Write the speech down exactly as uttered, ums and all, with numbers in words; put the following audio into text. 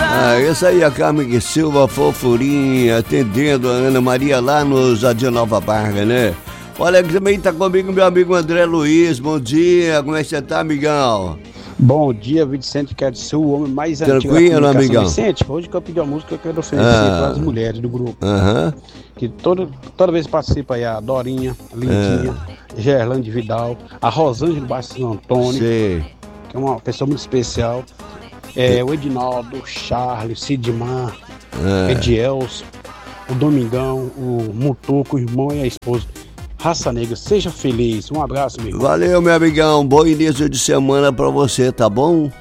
Ah, essa aí é a Carmen Silva Fofurinha, atendendo a Ana Maria lá no Jardim Nova Barra, né? Olha, também tá comigo meu amigo André Luiz. Bom dia, como é que você tá, amigão? Bom dia, Vicente Sul, o homem mais antigo da Tranquilo, amigão? Vicente, hoje que eu pedi uma música, eu quero oferecer Ah. para as mulheres do grupo. Aham. Que toda, toda vez participa aí a Dorinha, a Lindinha, Gerlande Vidal, a Rosângela Bastos Antônio, Sei. que é uma pessoa muito especial. É, o Edinaldo, o Charles, Sidmar, Ah. Edielson, o Domingão, o Mutuco, o irmão e a esposa. Raça Negra, seja feliz. Um abraço, meu irmão. Valeu, meu amigão. Bom início de semana pra você, tá bom?